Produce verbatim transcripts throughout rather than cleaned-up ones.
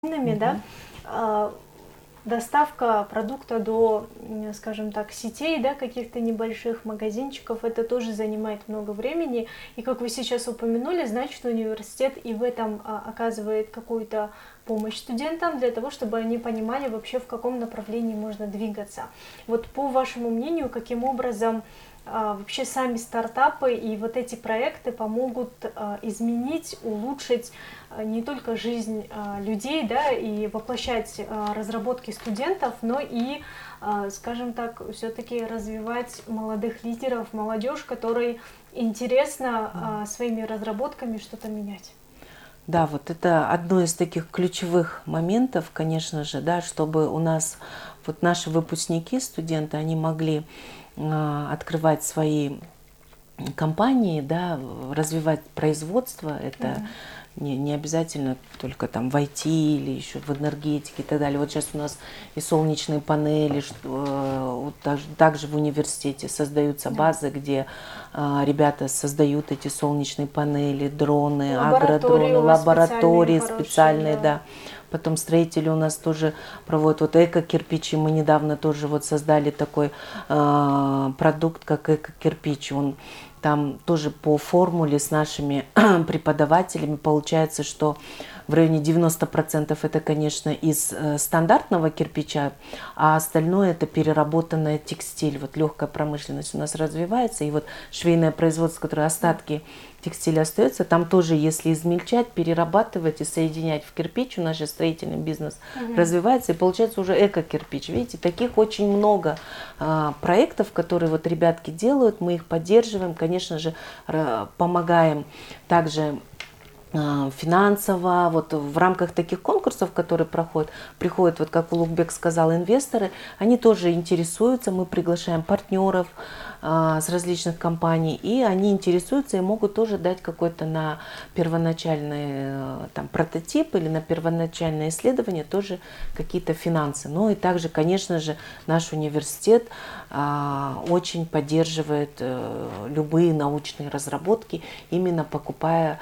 да, а, доставка продукта до, скажем так, сетей, да, каких-то небольших магазинчиков, это тоже занимает много времени. И как вы сейчас упомянули, значит, университет и в этом а, оказывает какую-то помощь студентам для того, чтобы они понимали вообще, в каком направлении можно двигаться. Вот по вашему мнению, каким образом а, вообще сами стартапы и вот эти проекты помогут а, изменить, улучшить а, не только жизнь а, людей, да, и воплощать а, разработки студентов, но и, а, скажем так, все-таки развивать молодых лидеров, молодежь, которой интересно а, своими разработками что-то менять. Да, вот это одно из таких ключевых моментов, конечно же, да, чтобы у нас вот наши выпускники, студенты, они могли э, открывать свои компании, да, развивать производство. Это mm-hmm. не, не обязательно только там в ай ти или еще в энергетике и так далее. Вот сейчас у нас и солнечные панели, что, э, вот также, также в университете создаются mm-hmm. базы, где э, ребята создают эти солнечные панели, дроны, агродроны, лаборатории специальные, специальные, да. да. Потом строители у нас тоже проводят вот эко-кирпичи. Мы недавно тоже вот создали такой э, продукт, как эко-кирпич. Он там тоже по формуле с нашими преподавателями получается, что в районе девяноста процентов это, конечно, из э, стандартного кирпича, а остальное это переработанный текстиль. Вот легкая промышленность у нас развивается, и вот швейное производство, которое остатки текстиля остается, там тоже, если измельчать, перерабатывать и соединять в кирпич, у нас же строительный бизнес угу. развивается, и получается уже эко-кирпич. Видите, таких очень много а, проектов, которые вот ребятки делают, мы их поддерживаем, конечно же, помогаем также финансово, вот в рамках таких конкурсов, которые проходят, приходят, вот как Улугбек сказал, инвесторы, они тоже интересуются, мы приглашаем партнеров а, с различных компаний, и они интересуются и могут тоже дать какой-то на первоначальный там, прототип или на первоначальное исследование тоже какие-то финансы. Ну и также, конечно же, наш университет а, очень поддерживает а, любые научные разработки, именно покупая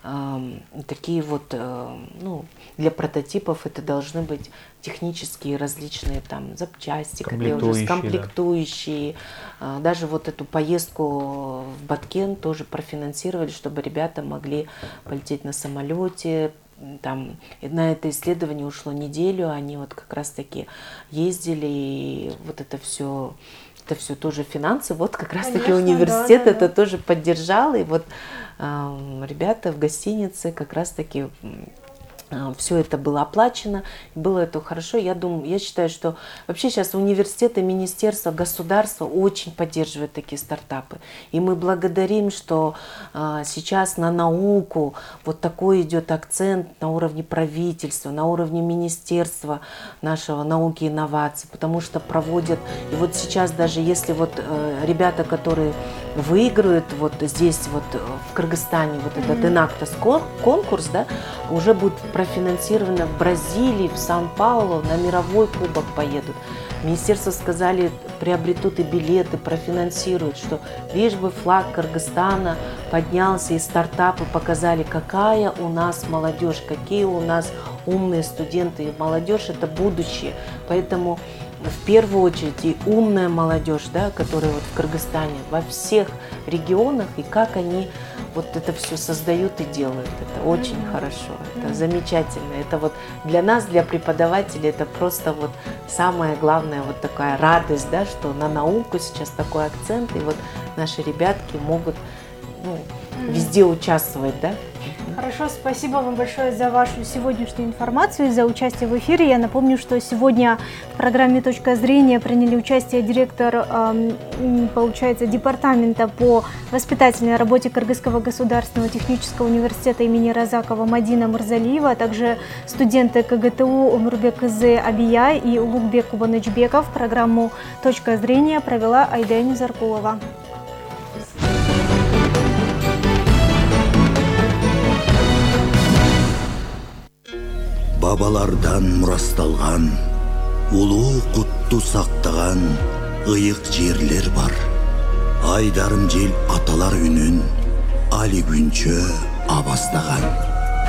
такие вот, ну, для прототипов это должны быть технические различные там запчасти, как я уже, комплектующие. Да. Даже вот эту поездку в Баткен тоже профинансировали, чтобы ребята могли полететь на самолете. Там, на это исследование ушло неделю, они вот как раз таки ездили, и вот это все... Это все тоже финансы, вот как раз таки университет да, да, это да. тоже поддержал, и вот э, ребята в гостинице как раз таки э, все это было оплачено, было это хорошо. Я думаю, я считаю, что вообще сейчас университеты, министерства, государство очень поддерживают такие стартапы, и мы благодарим, что э, сейчас на науку вот такой идет акцент на уровне правительства, на уровне министерства нашего науки и инноваций, потому что проводят, и вот сейчас даже если вот э, ребята, которые выиграют вот здесь вот в Кыргызстане вот этот Инактас конкурс, да, уже будет профинансировано в Бразилии, в Сан-Паулу, на мировой кубок поедут. Министерство сказали, приобретут и билеты, профинансируют, что лишь бы флаг Кыргызстана поднялся, и стартапы показали, какая у нас молодежь, какие у нас умные студенты. И молодежь – это будущее. Поэтому в первую очередь и умная молодежь, да, которая вот в Кыргызстане, во всех регионах, и как они вот это все создают и делают. Это очень mm-hmm. хорошо, это mm-hmm. замечательно. Это вот для нас, для преподавателей, это просто вот самая главная вот такая радость, да, что на науку сейчас такой акцент, и вот наши ребятки могут ну, mm-hmm. везде участвовать, да. Хорошо, спасибо вам большое за вашу сегодняшнюю информацию, за участие в эфире. Я напомню, что сегодня в программе «Точка зрения» приняли участие директор, э, получается, департамента по воспитательной работе Кыргызского государственного технического университета имени Разакова Мадина Мурзалиева, а также студенты ка гэ тэ у Омурбек Кызы Абия и Улугбек Кубанычбеков. Программу «Точка зрения» провела Айда Низаркулова. Бабалардан мұрасталған, улуу құтты сақтаған ыйық жерлер бар. Айдарым жел аталар үнін, али күнчө абастаған.